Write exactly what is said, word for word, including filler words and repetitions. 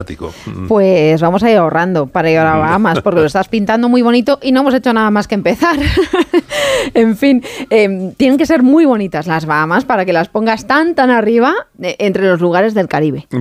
Pues vamos a ir ahorrando para ir a Bahamas, porque lo estás pintando muy bonito y no hemos hecho nada más que empezar. En fin, eh, tienen que ser muy bonitas las Bahamas para que las pongas tan tan arriba eh, entre los lugares del Caribe.